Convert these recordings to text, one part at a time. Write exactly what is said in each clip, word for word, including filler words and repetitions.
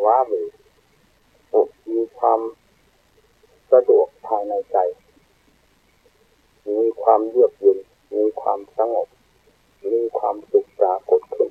ว้าเหวมีความสะดวกภายในใจมีความเยือกเย็นมีความสงบมีความสุขปรากฏขึ้น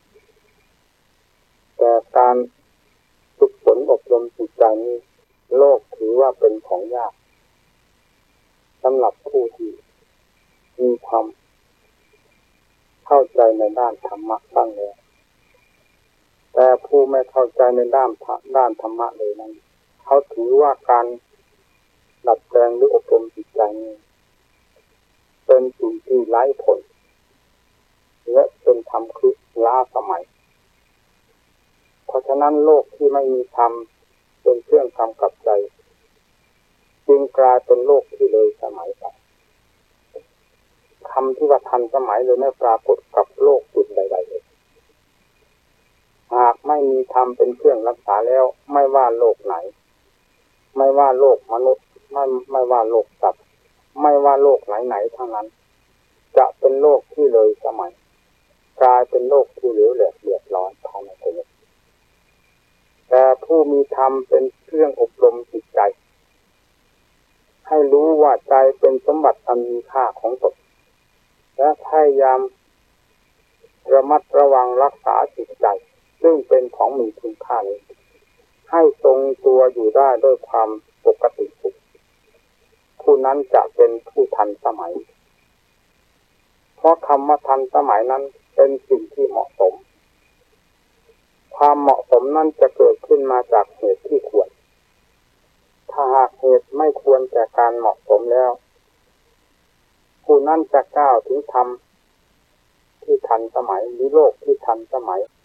แต่การฝึกฝนอบรมจิตใจนี้โลกถือว่าเป็นของยากสำหรับผู้ที่มีความเข้าใจในด้านธรรมะบ้างแล้วแต่ผู้ไม่เข้าใจในด้านด้านธรรมะเลยนั้นเขาถือว่าการดัดแปลงหรืออบรมจิตใจนี้เป็นสิ่งที่ไร้ผลและเป็นธรรมคือล้าสมัยเพราะฉะนั้นโลกที่ไม่มีธรรมเป็นเครื่องกำกับใจจึงกลายเป็นโลกที่เลยสมัยไปคำที่ว่าทันสมัยเลยไม่ปรากฏกับโลกอื่นใดๆเลยหากไม่มีธรรมเป็นเครื่องรักษาแล้วไม่ว่าโลกไหนไม่ว่าโลกมนุษย์ไม่ไม่ว่าโลกสัตว์ไม่ว่าโลกไหนๆทั้งนั้นจะเป็นโลกที่เลยสมัยกลายเป็นโลกที่เหลวแหลกเดือดร้อนภายในตัวเองแต่ผู้มีธรรมเป็นเครื่องอบรมจิตใจให้รู้ว่าใจเป็นสมบัติอันมีค่าของตนและพยายามระมัดระวังรักษาจิตใจซึ่งเป็นของมีคุณค่านี้ให้ทรงตัวอยู่ได้ด้วยความปกติสุขผู้นั้นจะเป็นผู้ทันสมัยเพราะคำว่าทันสมัยนั้นเป็นสิ่งที่เหมาะสมความเหมาะสมนั้นจะเกิดขึ้นมาจากเหตุที่ควรถ้าหากเหตุไม่ควรแก่การเหมาะสมแล้วผู้นั้นจะก้าวถึงธรรมที่ทันสมัยหรือโลกที่ทันสมัย